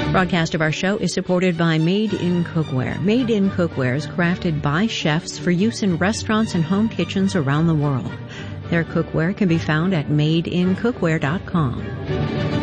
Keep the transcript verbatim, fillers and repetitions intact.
Broadcast of our show is supported by Made in Cookware. Made in Cookware is crafted by chefs for use in restaurants and home kitchens around the world. Their cookware can be found at made in cookware dot com.